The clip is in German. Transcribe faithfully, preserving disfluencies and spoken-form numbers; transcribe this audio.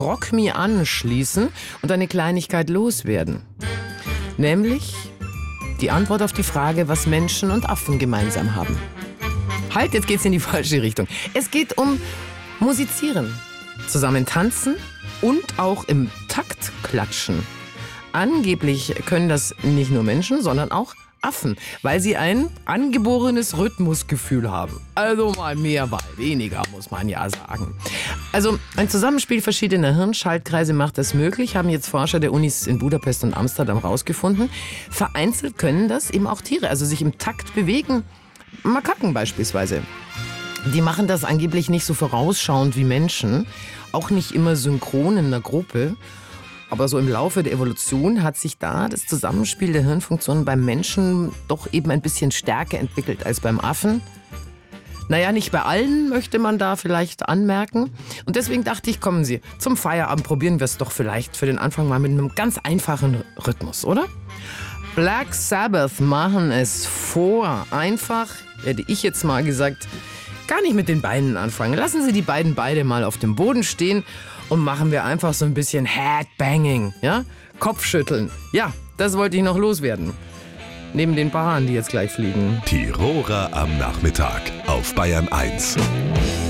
Rock Me anschließen und eine Kleinigkeit loswerden. Nämlich die Antwort auf die Frage, was Menschen und Affen gemeinsam haben. Halt, jetzt geht's in die falsche Richtung. Es geht um Musizieren, zusammen tanzen und auch im Takt klatschen. Angeblich können das nicht nur Menschen, sondern auch Affen, weil sie ein angeborenes Rhythmusgefühl haben. Also mal mehr, mal weniger, muss man ja sagen. Also ein Zusammenspiel verschiedener Hirnschaltkreise macht das möglich, haben jetzt Forscher der Unis in Budapest und Amsterdam rausgefunden. Vereinzelt können das eben auch Tiere, also sich im Takt bewegen. Makaken beispielsweise. Die machen das angeblich nicht so vorausschauend wie Menschen, auch nicht immer synchron in einer Gruppe. Aber so im Laufe der Evolution hat sich da das Zusammenspiel der Hirnfunktionen beim Menschen doch eben ein bisschen stärker entwickelt als beim Affen. Naja, nicht bei allen, möchte man da vielleicht anmerken. Und deswegen dachte ich, kommen Sie, zum Feierabend probieren wir es doch vielleicht für den Anfang mal mit einem ganz einfachen Rhythmus, oder? Black Sabbath machen es vor. Einfach, hätte ich jetzt mal gesagt, gar nicht mit den Beinen anfangen. Lassen Sie die beiden beide mal auf dem Boden stehen und machen wir einfach so ein bisschen Headbanging, ja? Kopfschütteln. Ja, das wollte ich noch loswerden. Neben den paar Haaren, die jetzt gleich fliegen. Tiroler am Nachmittag auf Bayern eins.